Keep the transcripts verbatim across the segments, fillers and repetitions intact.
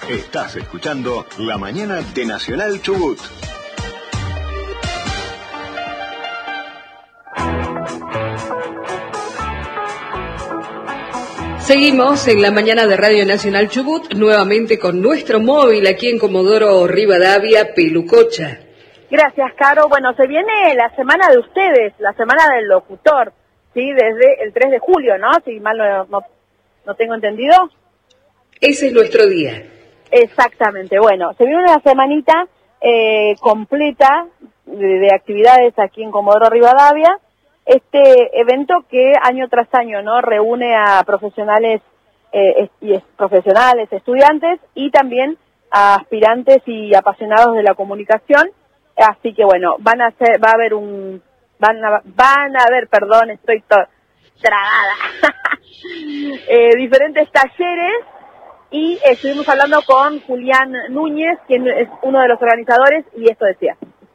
Estás escuchando La Mañana de Nacional Chubut. Seguimos en La Mañana de Radio Nacional Chubut, nuevamente con nuestro móvil aquí en Comodoro Rivadavia, Pelucocha. Gracias, Caro. Bueno, se viene la semana de ustedes, la semana del locutor, ¿sí? Desde el tres de julio, ¿no? Si mal no, no, no tengo entendido. Ese es nuestro día. Exactamente. Bueno, se viene una semanita eh, completa de, de actividades aquí en Comodoro Rivadavia. Este evento que año tras año, ¿no? Reúne a profesionales eh, y es, profesionales, estudiantes y también a aspirantes y apasionados de la comunicación. Así que bueno, van a ser, va a haber un, van a, van a haber, perdón, estoy to, tragada, eh, diferentes talleres y estuvimos hablando con Julián Núñez, quien es uno de los organizadores, y esto decía.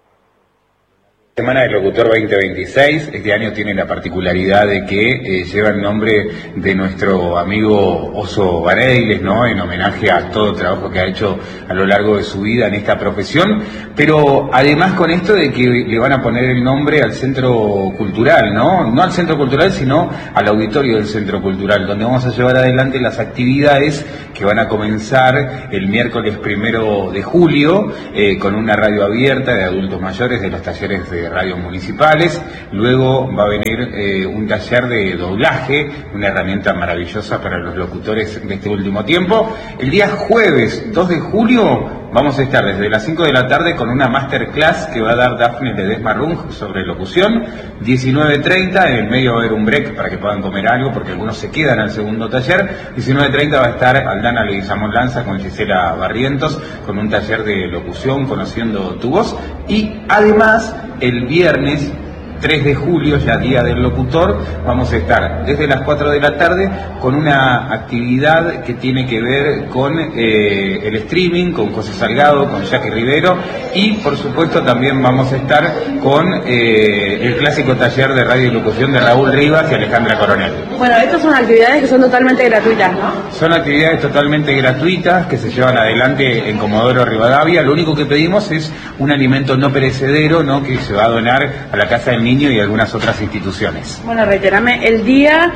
Semana del Locutor veinte veintiséis, este año tiene la particularidad de que eh, lleva el nombre de nuestro amigo Oso Bareiles, ¿no? En homenaje a todo el trabajo que ha hecho a lo largo de su vida en esta profesión, pero además con esto de que le van a poner el nombre al Centro Cultural, ¿no? No al Centro Cultural, sino al auditorio del Centro Cultural, donde vamos a llevar adelante las actividades que van a comenzar el miércoles primero de julio, eh, con una radio abierta de adultos mayores de los talleres de radios municipales. Luego va a venir eh, un taller de doblaje, una herramienta maravillosa para los locutores de este último tiempo. El día jueves dos de julio vamos a estar desde las cinco de la tarde con una masterclass que va a dar Dafne Ledesma Rung sobre locución. diecinueve treinta, en el medio va a haber un break para que puedan comer algo, porque algunos se quedan al segundo taller. diecinueve treinta va a estar Aldana Leguizamón Lanza con Gisela Barrientos, con un taller de locución, conociendo tu voz. Y además, el viernes tres de julio, ya día del locutor, vamos a estar desde las cuatro de la tarde con una actividad que tiene que ver con eh, el streaming, con José Salgado, con Jackie Rivero, y por supuesto también vamos a estar con eh, el clásico taller de radio y locución de Raúl Rivas y Alejandra Coronel. Bueno, estas son actividades que son totalmente gratuitas, ¿no? Son actividades totalmente gratuitas que se llevan adelante en Comodoro Rivadavia. Lo único que pedimos es un alimento no perecedero, ¿no? Que se va a donar a la Casa del Niño y algunas otras instituciones. Bueno, reiterame el día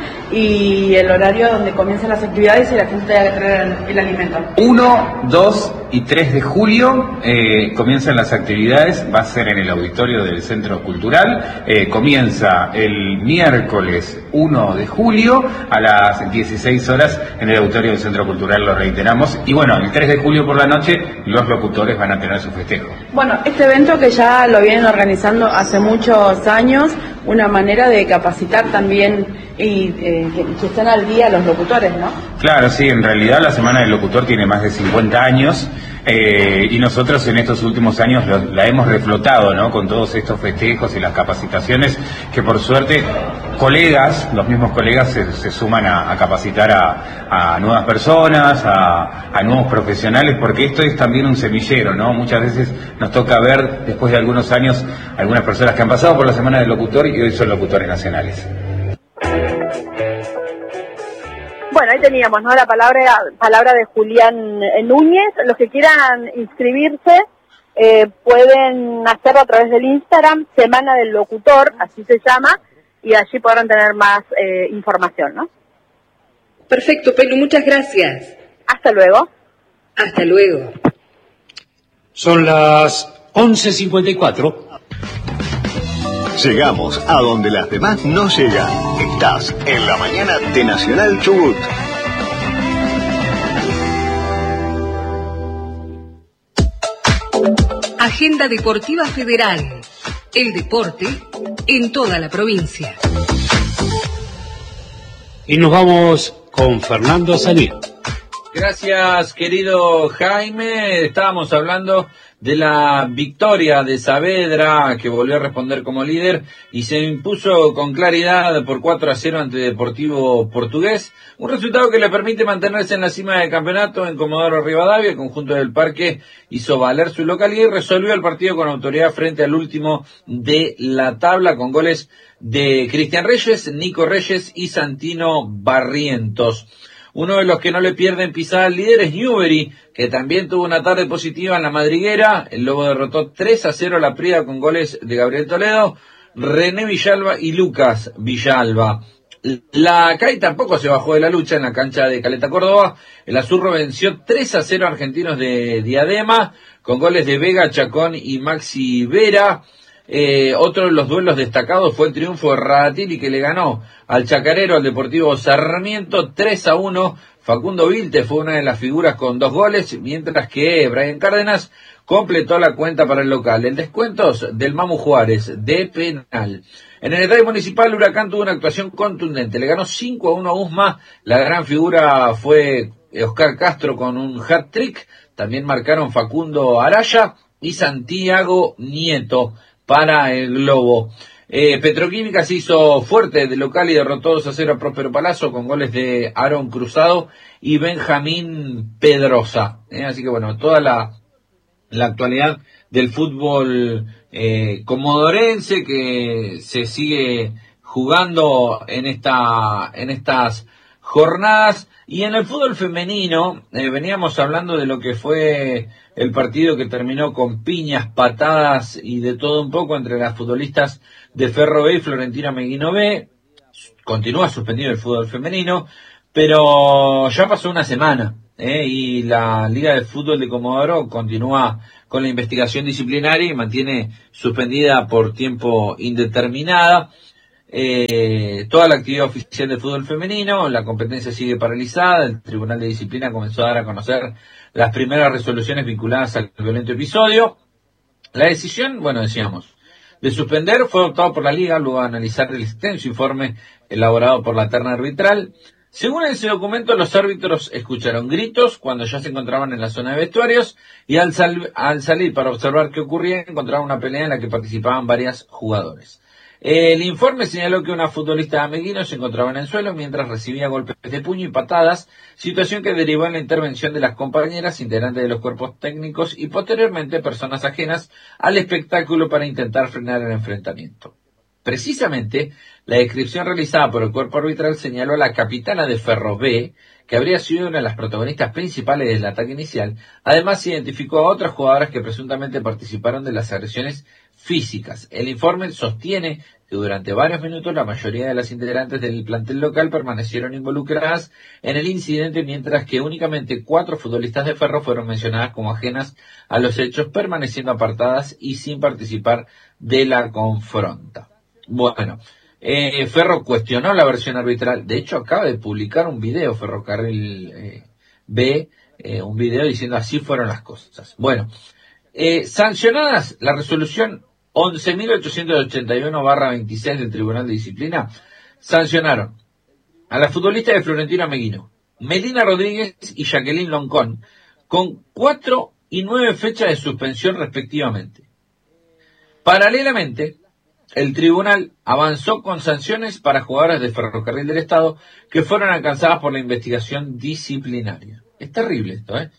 y el horario donde comienzan las actividades y la gente debe traer el alimento. uno, dos y tres de julio eh, comienzan las actividades, va a ser en el auditorio del Centro Cultural, eh, comienza el miércoles uno de julio a las dieciséis horas en el auditorio del Centro Cultural, lo reiteramos, y bueno, el tres de julio por la noche los locutores van a tener su festejo. Bueno, este evento que ya lo vienen organizando hace muchos años, una manera de capacitar también y eh, que, que estén al día los locutores, ¿no? Claro, sí, en realidad la Semana del Locutor tiene más de cincuenta años eh, y nosotros en estos últimos años lo, la hemos reflotado, ¿no? Con todos estos festejos y las capacitaciones que por suerte colegas, los mismos colegas se, se suman a, a capacitar a, a nuevas personas, a, a nuevos profesionales, porque esto es también un semillero, ¿no? Muchas veces nos toca ver, después de algunos años, algunas personas que han pasado por la Semana del Locutor y hoy son locutores nacionales. Bueno, ahí teníamos, ¿no? La palabra palabra de Julián Núñez. Los que quieran inscribirse eh, pueden hacerlo a través del Instagram, Semana del Locutor, así se llama, y allí podrán tener más eh, información, ¿no? Perfecto, Pelu, muchas gracias. Hasta luego. Hasta luego. Son las once cincuenta y cuatro. Llegamos a donde las demás no llegan. Estás en La Mañana de Nacional Chubut. Agenda Deportiva Federal. El deporte en toda la provincia. Y nos vamos con Fernando Sanín. Gracias, querido Jaime. Estábamos hablando de la victoria de Saavedra, que volvió a responder como líder y se impuso con claridad por cuatro a cero ante Deportivo Portugués. Un resultado que le permite mantenerse en la cima del campeonato en Comodoro Rivadavia. El conjunto del Parque hizo valer su localidad y resolvió el partido con autoridad frente al último de la tabla, con goles de Cristian Reyes, Nico Reyes y Santino Barrientos. Uno de los que no le pierden pisada al líder es Newbery, que también tuvo una tarde positiva en la madriguera. El Lobo derrotó tres a cero a la Prida con goles de Gabriel Toledo, René Villalba y Lucas Villalba. La C A I tampoco se bajó de la lucha en la cancha de Caleta Córdoba. El Azurro venció tres a cero a Argentinos de Diadema, con goles de Vega, Chacón y Maxi Vera. Eh, otro de los duelos destacados fue el triunfo de Radatili, que le ganó al Chacarero, al Deportivo Sarmiento, tres a uno. Facundo Vilte fue una de las figuras con dos goles, mientras que Brian Cárdenas completó la cuenta para el local. El descuento del Mamu Juárez, de penal. En el estadio municipal, Huracán tuvo una actuación contundente. Le ganó cinco a uno a Usma. La gran figura fue Oscar Castro con un hat-trick. También marcaron Facundo Araya y Santiago Nieto para el Globo. Eh, Petroquímica se hizo fuerte de local y derrotó dos a cero a Próspero Palazzo con goles de Aaron Cruzado y Benjamín Pedrosa. Eh, así que bueno, toda la, la actualidad del fútbol eh, comodorense que se sigue jugando en esta en estas jornadas. Y en el fútbol femenino, eh, veníamos hablando de lo que fue el partido que terminó con piñas, patadas y de todo un poco entre las futbolistas de Ferro B y Florentina Meguino B. Continúa suspendido el fútbol femenino, pero ya pasó una semana, eh, y la Liga de Fútbol de Comodoro continúa con la investigación disciplinaria y mantiene suspendida por tiempo indeterminada Eh, toda la actividad oficial del fútbol femenino. La competencia sigue paralizada. El Tribunal de Disciplina comenzó a dar a conocer las primeras resoluciones vinculadas al violento episodio. La decisión, bueno, decíamos, de suspender fue adoptada por la Liga luego de analizar el extenso informe elaborado por la terna arbitral. Según ese documento, los árbitros escucharon gritos cuando ya se encontraban en la zona de vestuarios y al, sal- al salir para observar qué ocurría encontraron una pelea en la que participaban varias jugadores. El informe señaló que una futbolista de Ameguino se encontraba en el suelo mientras recibía golpes de puño y patadas, situación que derivó en la intervención de las compañeras, integrantes de los cuerpos técnicos y posteriormente personas ajenas al espectáculo para intentar frenar el enfrentamiento. Precisamente, la descripción realizada por el cuerpo arbitral señaló a la capitana de Ferro B, que habría sido una de las protagonistas principales del ataque inicial. Además, se identificó a otras jugadoras que presuntamente participaron de las agresiones físicas. El informe sostiene que durante varios minutos la mayoría de las integrantes del plantel local permanecieron involucradas en el incidente, mientras que únicamente cuatro futbolistas de Ferro fueron mencionadas como ajenas a los hechos, permaneciendo apartadas y sin participar de la confronta. Bueno, eh, Ferro cuestionó la versión arbitral. De hecho, acaba de publicar un video Ferrocarril eh, B, eh, un video diciendo así fueron las cosas. Bueno, eh, sancionadas la resolución once mil ochocientos ochenta y uno barra veintiséis del Tribunal de Disciplina, sancionaron a la futbolista de Florentina Meguino, Melina Rodríguez y Jacqueline Loncón, con cuatro y nueve fechas de suspensión respectivamente. Paralelamente, el tribunal avanzó con sanciones para jugadoras de Ferrocarril del Estado que fueron alcanzadas por la investigación disciplinaria. Es terrible esto, ¿eh?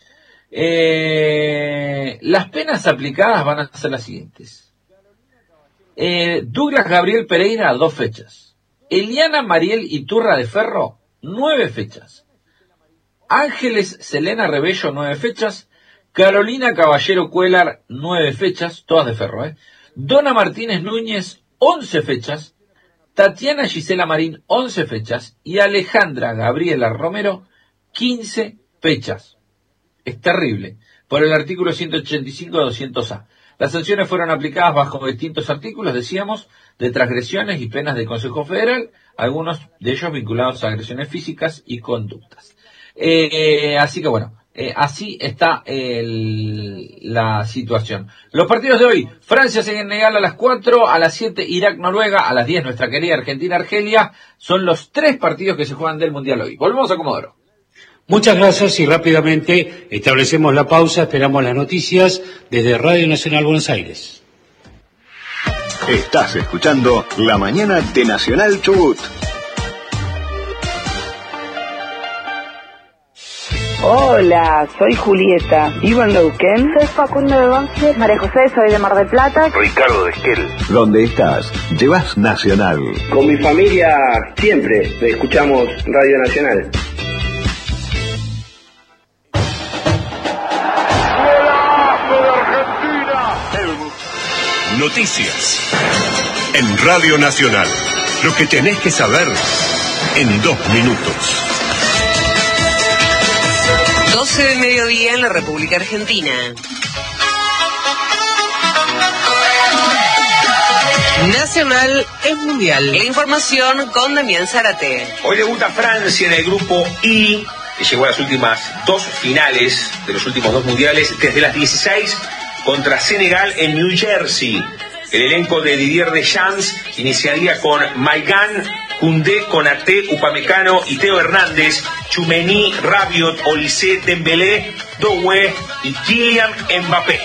Eh, las penas aplicadas van a ser las siguientes. Eh, Douglas Gabriel Pereira, dos fechas. Eliana Mariel Iturra de Ferro, nueve fechas. Ángeles Selena Rebello, nueve fechas. Carolina Caballero Cuellar, nueve fechas, todas de Ferro, ¿eh? Dona Martínez Núñez, once fechas. Tatiana Gisela Marín, once fechas. Y Alejandra Gabriela Romero, quince fechas. Es terrible. Por el artículo ciento ochenta y cinco doscientos A. Las sanciones fueron aplicadas bajo distintos artículos, decíamos, de transgresiones y penas del Consejo Federal, algunos de ellos vinculados a agresiones físicas y conductas. Eh, así que bueno, eh, así está el, la situación. Los partidos de hoy: Francia Senegal a las cuatro, a las siete Irak Noruega, a las diez nuestra querida Argentina Argelia. Son los tres partidos que se juegan del Mundial hoy. Volvemos a Comodoro. Muchas gracias y rápidamente establecemos la pausa, esperamos las noticias desde Radio Nacional Buenos Aires. Estás escuchando La Mañana de Nacional Chubut. Hola, soy Julieta, vivo en Neuquén. Soy Facundo de Banfield. María José, soy de Mar del Plata. Ricardo de Esquel. ¿Dónde estás? Llevas Nacional. Con mi familia siempre escuchamos Radio Nacional. Noticias. En Radio Nacional. Lo que tenés que saber en dos minutos. doce del mediodía en la República Argentina. Nacional es mundial. La información con Damián Zárate. Hoy debuta Francia en el grupo I, que llegó a las últimas dos finales de los últimos dos mundiales, desde las dieciséis contra Senegal en New Jersey. El elenco de Didier Deschamps iniciaría con Maignan, Koundé, Konaté, Upamecano y Theo Hernández, Tchouaméni, Rabiot, Olise, Dembélé, Doué y Kylian Mbappé.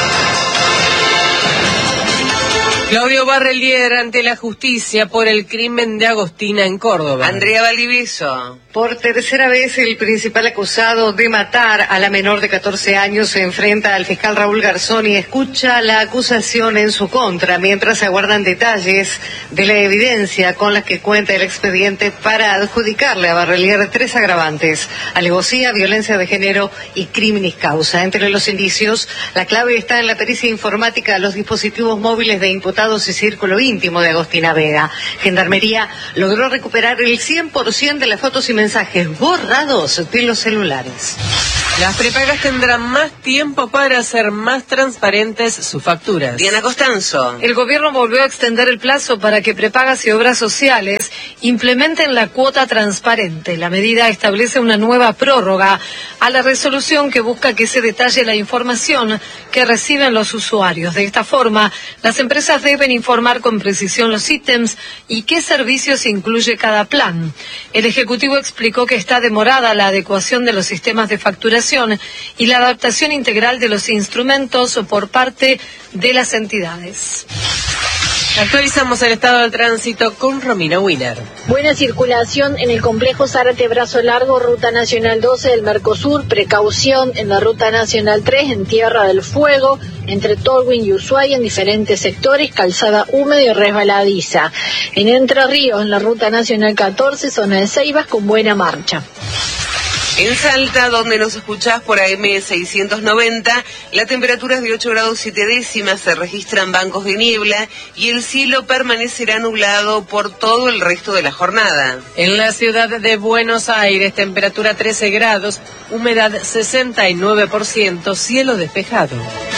Claudio Barrelier ante la justicia por el crimen de Agostina en Córdoba. Andrea Valdivieso. Por tercera vez, el principal acusado de matar a la menor de catorce años se enfrenta al fiscal Raúl Garzón y escucha la acusación en su contra, mientras se aguardan detalles de la evidencia con las que cuenta el expediente para adjudicarle a Barrelier tres agravantes: alevosía, violencia de género y criminis causa. Entre los indicios, la clave está en la pericia informática de los dispositivos móviles de imputados y círculo íntimo de Agostina Vega. Gendarmería logró recuperar el cien por ciento de las fotos y mensajes borrados de los celulares. Las prepagas tendrán más tiempo para hacer más transparentes sus facturas. Diana Costanzo. El gobierno volvió a extender el plazo para que prepagas y obras sociales implementen la cuota transparente. La medida establece una nueva prórroga a la resolución que busca que se detalle la información que reciben los usuarios. De esta forma, las empresas deben informar con precisión los ítems y qué servicios incluye cada plan. El Ejecutivo explicó que está demorada la adecuación de los sistemas de facturación y la adaptación integral de los instrumentos por parte de las entidades. Actualizamos el estado del tránsito con Romina Wiener. Buena circulación en el complejo Zárate Brazo Largo, Ruta Nacional doce del Mercosur. Precaución en la Ruta Nacional tres en Tierra del Fuego, entre Tolwyn y Ushuaia en diferentes sectores, calzada húmeda y resbaladiza. En Entre Ríos, en la Ruta Nacional catorce, zona de Ceibas, con buena marcha. En Salta, donde nos escuchás por A M seiscientos noventa, la temperatura es de ocho grados siete décimas, se registran bancos de niebla y el cielo permanecerá nublado por todo el resto de la jornada. En la ciudad de Buenos Aires, temperatura trece grados, humedad sesenta y nueve por ciento, cielo despejado.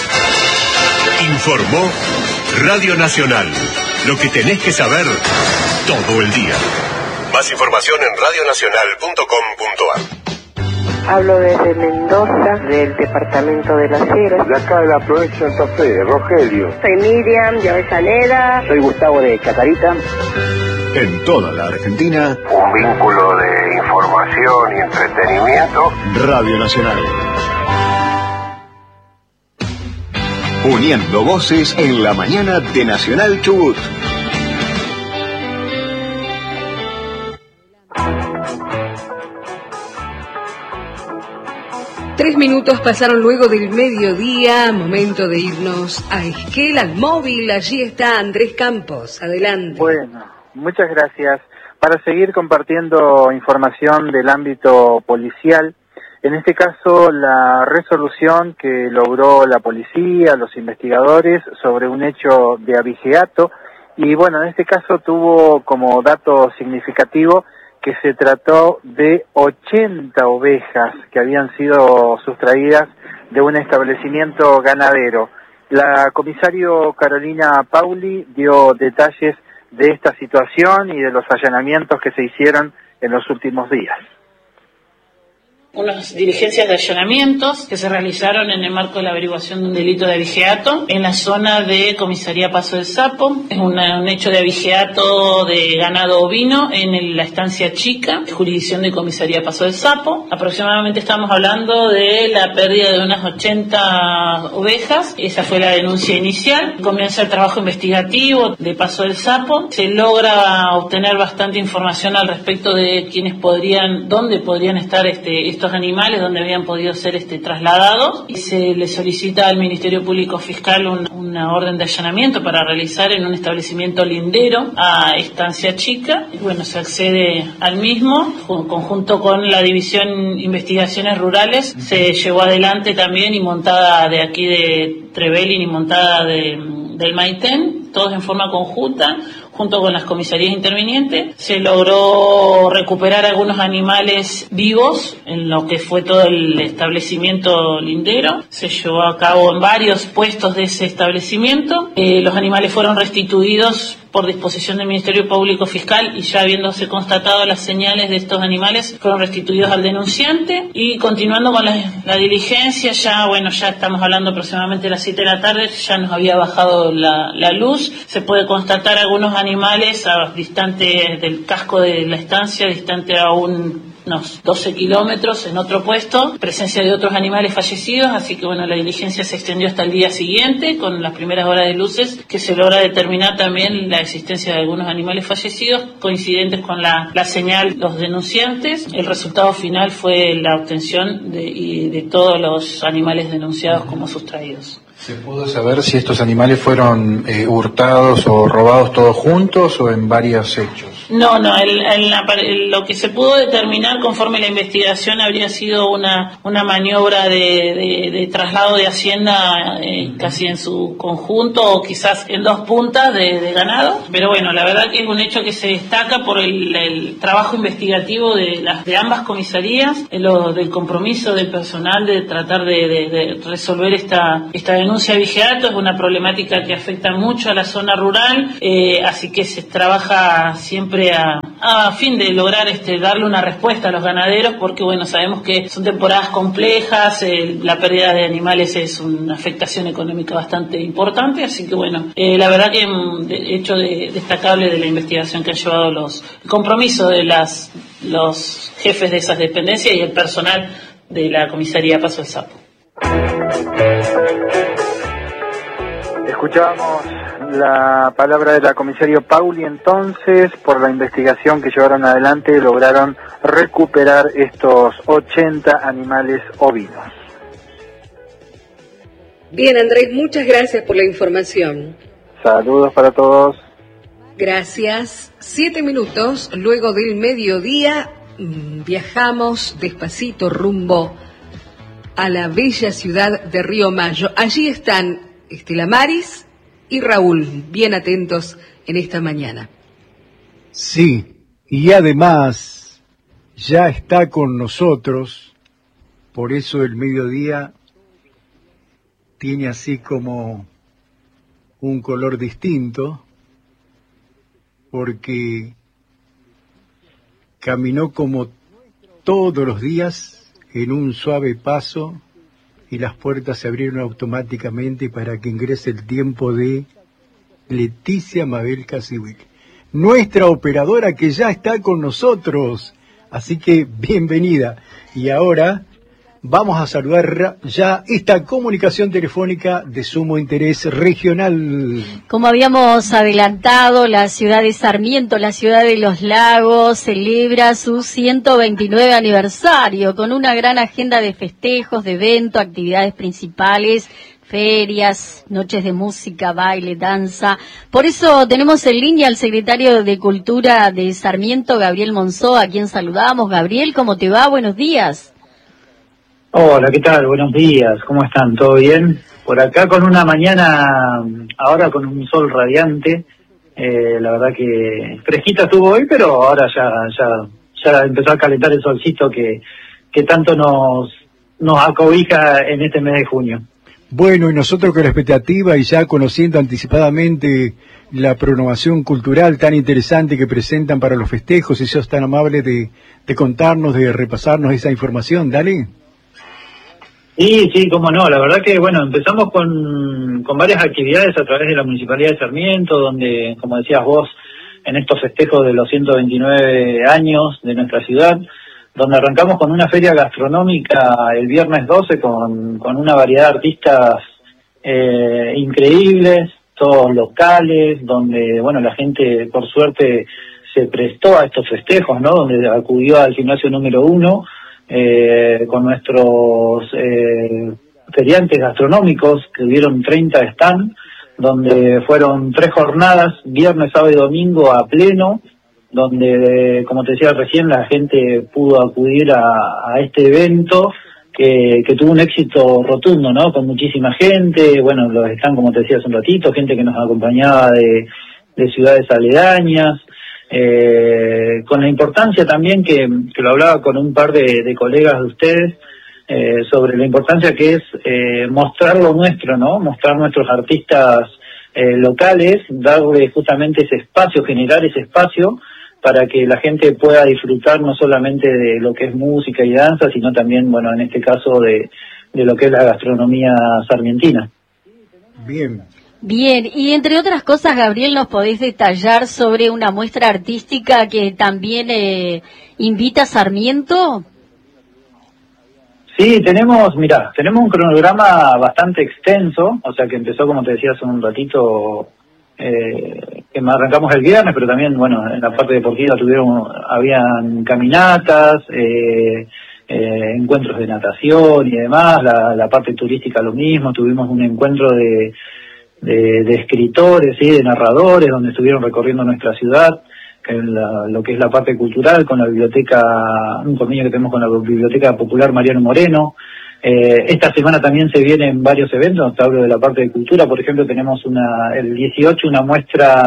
Informó Radio Nacional. Lo que tenés que saber todo el día. Más información en radio nacional punto com punto a r. Hablo desde Mendoza, del departamento de Las Heras. De acá de la provincia de Santa Fe, Rogelio. Soy Miriam de Avellaneda. Soy Gustavo de Chacarita. En toda la Argentina, un vínculo de información y entretenimiento. Radio Nacional. Uniendo voces en la mañana de Nacional Chubut. Tres minutos pasaron luego del mediodía, momento de irnos a Esquel, al móvil. Allí está Andrés Campos, adelante. Bueno, muchas gracias. Para seguir compartiendo información del ámbito policial, en este caso la resolución que logró la policía, los investigadores, sobre un hecho de abigeato, y bueno, en este caso tuvo como dato significativo que se trató de ochenta ovejas que habían sido sustraídas de un establecimiento ganadero. La comisario Carolina Pauli dio detalles de esta situación y de los allanamientos que se hicieron en los últimos días. Unas diligencias de allanamientos que se realizaron en el marco de la averiguación de un delito de abigeato en la zona de Comisaría Paso del Sapo. Es una, un hecho de abigeato de ganado ovino en el, la estancia chica, jurisdicción de Comisaría Paso del Sapo. Aproximadamente estamos hablando de la pérdida de unas ochenta ovejas. Esa fue la denuncia inicial. Comienza el trabajo investigativo de Paso del Sapo. Se logra obtener bastante información al respecto de quiénes podrían, dónde podrían estar este, estos animales, donde habían podido ser este, trasladados, y se le solicita al Ministerio Público Fiscal un, una orden de allanamiento para realizar en un establecimiento lindero a Estancia Chica. Y bueno, se accede al mismo, conjunto con la División Investigaciones Rurales, se llevó adelante también, y montada de aquí de Trevelin y montada de del Maitén, todos en forma conjunta, junto con las comisarías intervinientes. Se logró recuperar algunos animales vivos en lo que fue todo el establecimiento lindero. Se llevó a cabo en varios puestos de ese establecimiento. Eh, los animales fueron restituidos por disposición del Ministerio Público Fiscal, y ya habiéndose constatado las señales de estos animales, fueron restituidos al denunciante. Y continuando con la, la diligencia, ya bueno, ya estamos hablando aproximadamente de las siete de la tarde, ya nos había bajado la, la luz. Se puede constatar algunos animales a distante del casco de la estancia, distante a un unos doce kilómetros en otro puesto, presencia de otros animales fallecidos, así que bueno, la diligencia se extendió hasta el día siguiente con las primeras horas de luces, que se logra determinar también la existencia de algunos animales fallecidos coincidentes con la, la señal los denunciantes. El resultado final fue la obtención de, y de todos los animales denunciados como sustraídos. ¿Se pudo saber si estos animales fueron eh, hurtados o robados todos juntos o en varios hechos? No, no, el, el, el, lo que se pudo determinar conforme la investigación habría sido una, una maniobra de, de, de traslado de hacienda eh, casi en su conjunto, o quizás en dos puntas de, de ganado, pero bueno, la verdad que es un hecho que se destaca por el, el trabajo investigativo de, las, de ambas comisarías, lo, del compromiso del personal de tratar de, de, de resolver esta, esta denuncia de vigiato. Es una problemática que afecta mucho a la zona rural, eh, así que se trabaja siempre A, a fin de lograr este darle una respuesta a los ganaderos, porque bueno, sabemos que son temporadas complejas, eh, la pérdida de animales es una afectación económica bastante importante, así que bueno, eh, la verdad que de, hecho de, destacable de la investigación que han llevado los el compromiso de las los jefes de esas dependencias y el personal de la comisaría Paso del Sapo. Escuchábamos la palabra de la comisario Pauli. Entonces, por la investigación que llevaron adelante, lograron recuperar estos ochenta animales ovinos. Bien, Andrés, muchas gracias por la información. Saludos para todos. Gracias. Siete minutos luego del mediodía, viajamos despacito rumbo a la bella ciudad de Río Mayo. Allí están Estela Maris y Raúl, bien atentos en esta mañana. Sí, y además ya está con nosotros, por eso el mediodía tiene así como un color distinto, porque caminó como todos los días en un suave paso, y las puertas se abrieron automáticamente para que ingrese el tiempo de Leticia Mabel Casibil, nuestra operadora que ya está con nosotros. Así que bienvenida. Y ahora vamos a saludar ya esta comunicación telefónica de sumo interés regional. Como habíamos adelantado, la ciudad de Sarmiento, la ciudad de los lagos, celebra su ciento veintinueve aniversario con una gran agenda de festejos, de eventos, actividades principales, ferias, noches de música, baile, danza. Por eso tenemos en línea al secretario de Cultura de Sarmiento, Gabriel Monzó, a quien saludamos. Gabriel, ¿cómo te va? Buenos días. Hola, ¿qué tal? Buenos días, ¿cómo están? ¿Todo bien? Por acá con una mañana, ahora con un sol radiante, eh, la verdad que fresquita estuvo hoy, pero ahora ya ya ya empezó a calentar el solcito que, que tanto nos, nos acobija en este mes de junio. Bueno, y nosotros con la expectativa y ya conociendo anticipadamente la programación cultural tan interesante que presentan para los festejos, y sos tan amable de, de contarnos, de repasarnos esa información, dale. Sí, sí, cómo no. La verdad que, bueno, empezamos con, con varias actividades a través de la Municipalidad de Sarmiento, donde, como decías vos, en estos festejos de los ciento veintinueve años de nuestra ciudad, donde arrancamos con una feria gastronómica el viernes doce con, con una variedad de artistas eh, increíbles, todos locales, donde, bueno, la gente, por suerte, se prestó a estos festejos, ¿no? Donde acudió al gimnasio número uno, Eh, con nuestros eh, feriantes gastronómicos, que hubieron treinta stand, donde fueron tres jornadas, viernes, sábado y domingo a pleno, donde, como te decía recién, la gente pudo acudir a, a este evento que, que tuvo un éxito rotundo, ¿no? Con muchísima gente, bueno, los están, como te decía hace un ratito, gente que nos acompañaba de, de ciudades aledañas, eh, con la importancia también que, que lo hablaba con un par de, de colegas de ustedes, eh, sobre la importancia que es eh, mostrar lo nuestro, ¿no? Mostrar nuestros artistas eh, locales, darle justamente ese espacio, generar ese espacio, para que la gente pueda disfrutar no solamente de lo que es música y danza, sino también, bueno, en este caso de, de lo que es la gastronomía sarmientina. Bien. Bien, y entre otras cosas, Gabriel, ¿nos podés detallar sobre una muestra artística que también eh, invita a Sarmiento? Sí, tenemos, mira, tenemos un cronograma bastante extenso, o sea que empezó, como te decía hace un ratito, Eh, que arrancamos el viernes, pero también, bueno, en la parte deportiva tuvieron, habían caminatas, eh, eh, encuentros de natación y demás, la, la parte turística lo mismo, tuvimos un encuentro de, de, de escritores, ¿sí? De narradores, donde estuvieron recorriendo nuestra ciudad, en la, lo que es la parte cultural, con la biblioteca, un convenio que tenemos con la Biblioteca Popular Mariano Moreno. Eh, esta semana también se vienen varios eventos, te hablo de la parte de cultura, por ejemplo tenemos una el dieciocho una muestra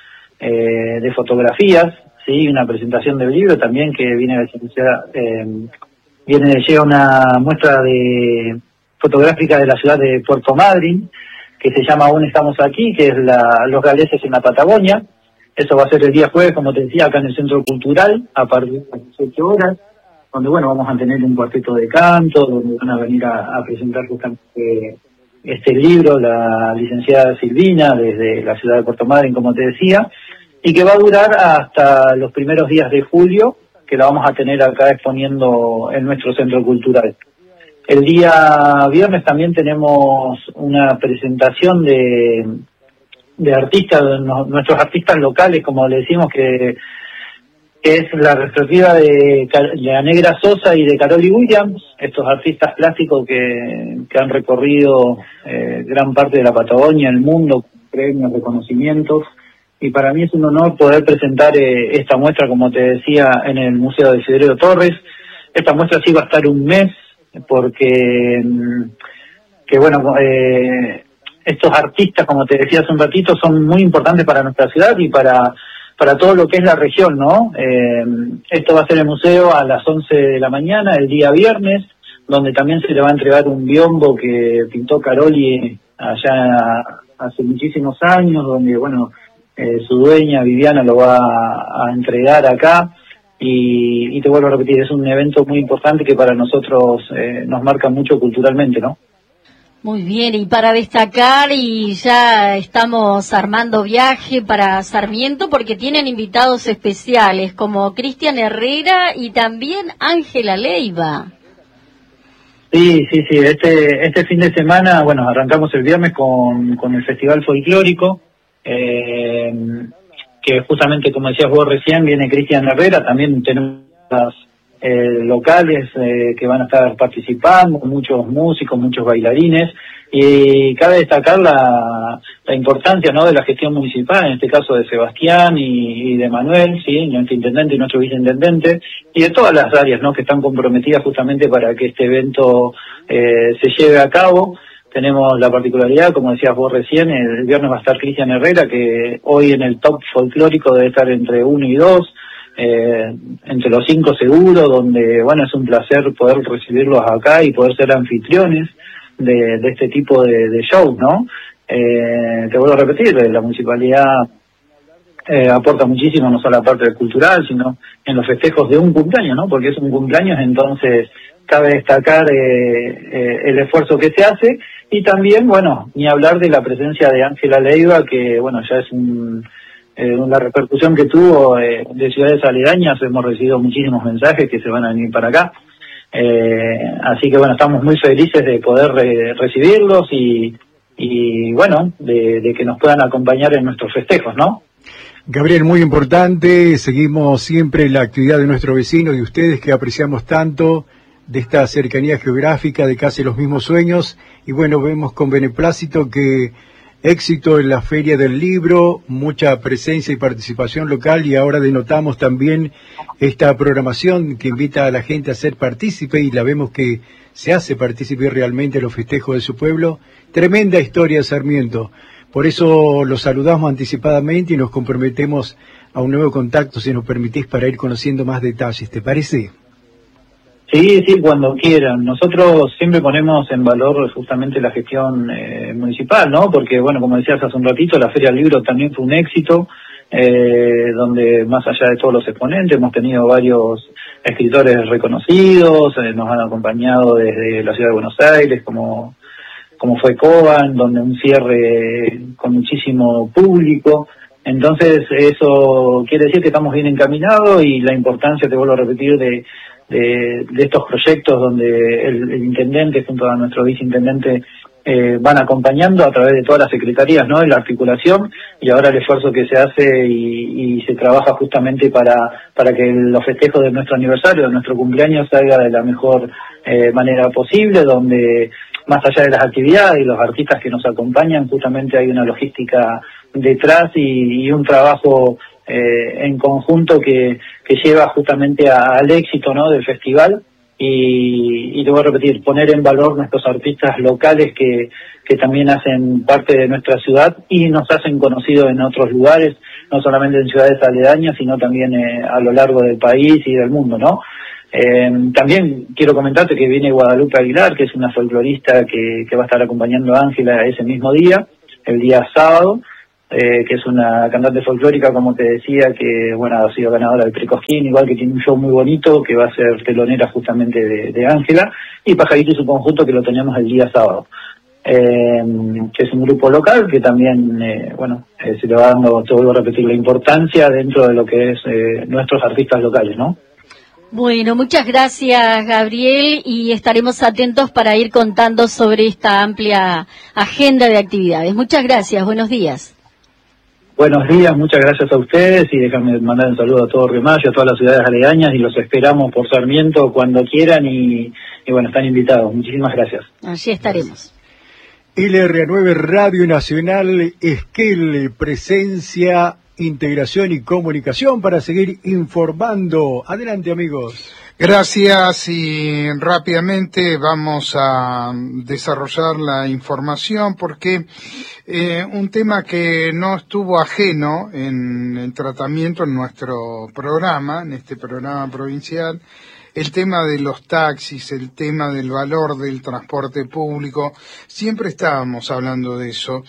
eh, de fotografías, sí, una presentación del libro también que viene de eh, viene de lleva una muestra de fotográfica de la ciudad de Puerto Madryn, que se llama Aún estamos aquí, que es la, los galeses en la Patagonia. Eso va a ser el día jueves, como te decía, acá en el Centro Cultural, a partir de las dieciocho horas. Donde, bueno, vamos a tener un cuarteto de canto, donde van a venir a, a presentar justamente este libro, la licenciada Silvina, desde la ciudad de Puerto Madryn, como te decía, y que va a durar hasta los primeros días de julio, que la vamos a tener acá exponiendo en nuestro centro cultural. El día viernes también tenemos una presentación de, de artistas, nuestros artistas locales, como le decimos, que que es la retrospectiva de, de La Negra Sosa y de Caroli Williams, estos artistas plásticos que, que han recorrido eh, gran parte de la Patagonia, el mundo, premios, reconocimientos, y para mí es un honor poder presentar eh, esta muestra, como te decía, en el Museo de Isidro Torres. Esta muestra sí va a estar un mes, porque, que bueno, eh, estos artistas, como te decía hace un ratito, son muy importantes para nuestra ciudad y para para todo lo que es la región, ¿no? Eh, esto va a ser el museo a las once de la mañana, el día viernes, donde también se le va a entregar un biombo que pintó Caroli allá hace muchísimos años, donde, bueno, eh, su dueña, Viviana, lo va a, a entregar acá, y, y te vuelvo a repetir, es un evento muy importante que para nosotros eh, nos marca mucho culturalmente, ¿no? Muy bien, y para destacar, y ya estamos armando viaje para Sarmiento porque tienen invitados especiales como Cristian Herrera y también Ángela Leiva. Sí, sí, sí, este este fin de semana, bueno, arrancamos el viernes con, con el Festival Folclórico, eh, que justamente, como decías vos recién, viene Cristian Herrera, también tenemos las Eh, locales eh, que van a estar participando, muchos músicos, muchos bailarines, y cabe destacar la, la importancia, ¿no?, de la gestión municipal, en este caso de Sebastián y, y de Manuel, sí, nuestro intendente y nuestro viceintendente, y de todas las áreas, ¿no?, que están comprometidas justamente para que este evento eh, se lleve a cabo. Tenemos la particularidad, como decías vos recién, el viernes va a estar Cristian Herrera, que hoy en el top folclórico debe estar entre uno y dos, Eh, entre los cinco seguro, donde, bueno, es un placer poder recibirlos acá y poder ser anfitriones de, de este tipo de, de shows, ¿no? Eh, te vuelvo a repetir, la municipalidad eh, aporta muchísimo, no solo a la parte cultural, sino en los festejos de un cumpleaños, ¿no? Porque es un cumpleaños, entonces cabe destacar eh, eh, el esfuerzo que se hace, y también, bueno, ni hablar de la presencia de Ángela Leiva, que, bueno, ya es un... Eh, la repercusión que tuvo eh, de ciudades aledañas. Hemos recibido muchísimos mensajes que se van a venir para acá, eh, así que bueno, estamos muy felices de poder re recibirlos y, y bueno, de, de que nos puedan acompañar en nuestros festejos, ¿no? Gabriel, muy importante, seguimos siempre la actividad de nuestros vecinos y ustedes, que apreciamos tanto, de esta cercanía geográfica, de casi los mismos sueños, y bueno, vemos con beneplácito que éxito en la Feria del Libro, mucha presencia y participación local, y ahora denotamos también esta programación que invita a la gente a ser partícipe, y la vemos que se hace partícipe realmente a los festejos de su pueblo. Tremenda historia, Sarmiento. Por eso los saludamos anticipadamente y nos comprometemos a un nuevo contacto, si nos permitís, para ir conociendo más detalles. ¿Te parece? Sí, sí, cuando quieran. Nosotros siempre ponemos en valor justamente la gestión eh, municipal, ¿no? Porque, bueno, como decías hace un ratito, la Feria del Libro también fue un éxito, eh, donde más allá de todos los exponentes hemos tenido varios escritores reconocidos, eh, nos han acompañado desde la ciudad de Buenos Aires, como, como fue Coban, donde un cierre con muchísimo público. Entonces, eso quiere decir que estamos bien encaminados y la importancia, te vuelvo a repetir, de De, de estos proyectos donde el, el intendente junto a nuestro viceintendente eh, van acompañando a través de todas las secretarías, ¿no? Y la articulación, y ahora el esfuerzo que se hace y, y se trabaja justamente para, para que los festejos de nuestro aniversario, de nuestro cumpleaños, salga de la mejor eh, manera posible, donde más allá de las actividades y los artistas que nos acompañan, justamente hay una logística detrás y, y un trabajo Eh, en conjunto que, que lleva justamente a, al éxito, ¿no? Del festival y, y te voy a repetir, poner en valor nuestros artistas locales que, que también hacen parte de nuestra ciudad y nos hacen conocidos en otros lugares, no solamente en ciudades aledañas, sino también eh, a lo largo del país y del mundo, ¿no? Eh, también quiero comentarte que viene Guadalupe Aguilar, que es una folclorista que, que va a estar acompañando a Ángela ese mismo día, el día sábado. Eh, que es una cantante folclórica, como te decía, que bueno ha sido ganadora del Precosquín, igual que tiene un show muy bonito, que va a ser telonera justamente de Ángela, y Pajarito y su conjunto, que lo tenemos el día sábado, eh, que es un grupo local que también, eh, bueno, eh, se le va dando, te vuelvo a repetir, la importancia dentro de lo que es eh, nuestros artistas locales, ¿no? Bueno, muchas gracias, Gabriel, y estaremos atentos para ir contando sobre esta amplia agenda de actividades. Muchas gracias, buenos días. Buenos días, muchas gracias a ustedes y déjame mandar un saludo a todo Río Mayo, a todas las ciudades aledañas y los esperamos por Sarmiento cuando quieran y, y bueno, están invitados. Muchísimas gracias. Allí estaremos. L R A nueve Radio Nacional, Esquel, presencia, integración y comunicación para seguir informando. Adelante, amigos. Gracias y rápidamente vamos a desarrollar la información porque eh, un tema que no estuvo ajeno en el tratamiento en nuestro programa, en este programa provincial, el tema de los taxis, el tema del valor del transporte público, siempre estábamos hablando de eso.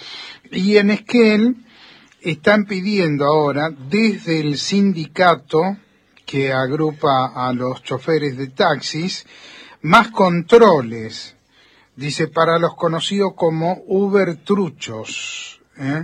Y en Esquel están pidiendo ahora desde el sindicato que agrupa a los choferes de taxis, más controles, dice, para los conocidos como Uber truchos. ¿eh?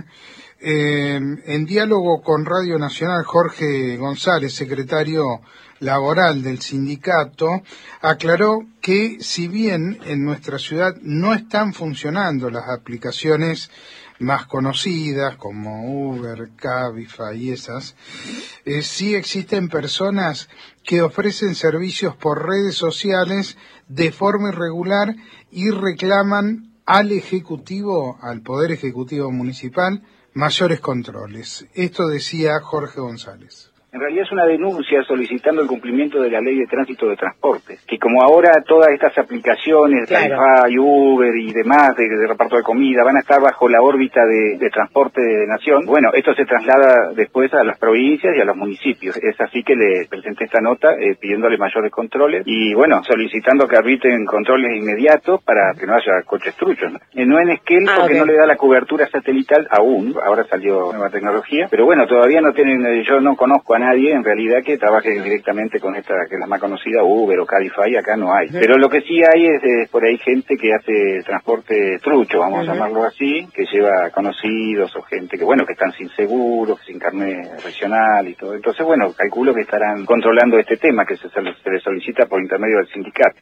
Eh, en diálogo con Radio Nacional, Jorge González, secretario laboral del sindicato, aclaró que si bien en nuestra ciudad no están funcionando las aplicaciones más conocidas como Uber, Cabify y esas, eh, sí existen personas que ofrecen servicios por redes sociales de forma irregular y reclaman al Ejecutivo, al Poder Ejecutivo Municipal, mayores controles. Esto decía Jorge González. En realidad es una denuncia solicitando el cumplimiento de la ley de tránsito de transporte, que como ahora todas estas aplicaciones, claro, Cabify, Uber y demás de, de reparto de comida van a estar bajo la órbita de, de transporte de nación, bueno, esto se traslada después a las provincias y a los municipios. Es así que le presenté esta nota eh, pidiéndole mayores controles y bueno, solicitando que arbitren controles inmediatos para que no haya coches truchos. No, eh, no en Esquel ah, porque okay. no le da la cobertura satelital aún, ahora salió nueva tecnología, pero bueno, todavía no tienen, eh, yo no conozco a nadie en realidad que trabaje directamente con esta, que es la más conocida, Uber o Cabify, acá no hay. Pero lo que sí hay es, es por ahí gente que hace transporte trucho, vamos uh-huh. a llamarlo así, que lleva conocidos o gente que, bueno, que están sin seguro, sin carnet regional y todo. Entonces, bueno, calculo que estarán controlando este tema que se, se les solicita por intermedio del sindicato.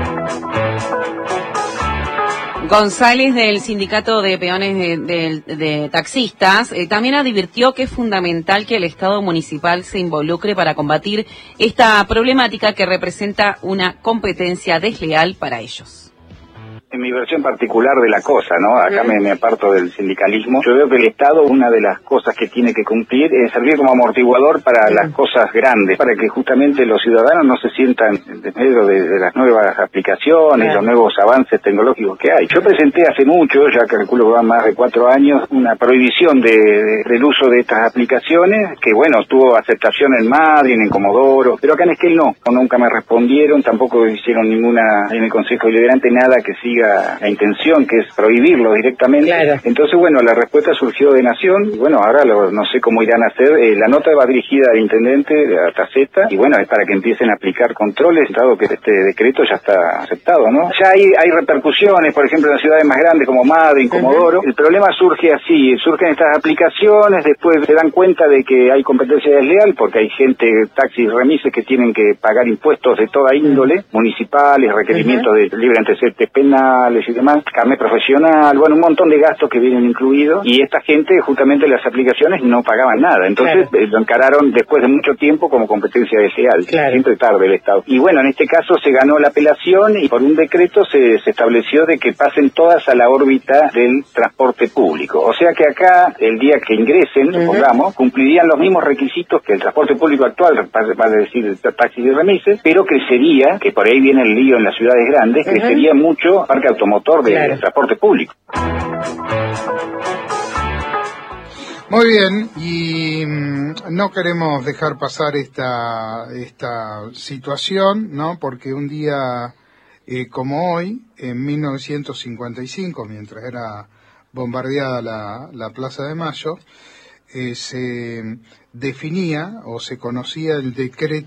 González, del Sindicato de Peones de, de, de Taxistas, eh, también advirtió que es fundamental que el Estado municipal se involucre para combatir esta problemática que representa una competencia desleal para ellos. En mi versión particular de la cosa, ¿no? Acá me, me aparto del sindicalismo. Yo veo que el Estado, una de las cosas que tiene que cumplir es servir como amortiguador para las cosas grandes, para que justamente los ciudadanos no se sientan en medio de, de las nuevas aplicaciones, claro, los nuevos avances tecnológicos que hay. Yo presenté hace mucho, ya calculo que van más de cuatro años, una prohibición de, de, del uso de estas aplicaciones, que bueno, tuvo aceptación en Madrid, en Comodoro, pero acá en Esquel no, nunca me respondieron, tampoco hicieron ninguna, en el Consejo Deliberante, nada que siga la intención, que es prohibirlo directamente. Claro. Entonces, bueno, la respuesta surgió de Nación, y bueno, ahora lo, no sé cómo irán a hacer. Eh, la nota va dirigida al intendente, a Taceta, y bueno, es para que empiecen a aplicar controles, dado que este decreto ya está aceptado, ¿no? Ya hay, hay repercusiones, por ejemplo, en las ciudades más grandes como Madrid, Comodoro. Uh-huh. El problema surge así, surgen estas aplicaciones, después se dan cuenta de que hay competencia desleal, porque hay gente, taxis, remises, que tienen que pagar impuestos de toda índole, municipales, requerimientos uh-huh. de libre antecedentes penales y demás, carnet profesional, bueno, un montón de gastos que vienen incluidos, y esta gente, justamente las aplicaciones, no pagaban nada. Entonces claro. eh, lo encararon después de mucho tiempo como competencia desleal, claro. siempre tarde el Estado. Y bueno, en este caso se ganó la apelación y por un decreto se, se estableció de que pasen todas a la órbita del transporte público. O sea que acá, el día que ingresen, uh-huh. supongamos, cumplirían los mismos requisitos que el transporte público actual, vale decir, taxis y remises, pero crecería, que por ahí viene el lío en las ciudades grandes, uh-huh. crecería mucho parque automotor de claro. transporte público. Muy bien, y mmm, no queremos dejar pasar esta esta situación, ¿no? Porque un día eh, como hoy, en mil novecientos cincuenta y cinco, mientras era bombardeada la, la Plaza de Mayo, eh, se definía o se conocía el decreto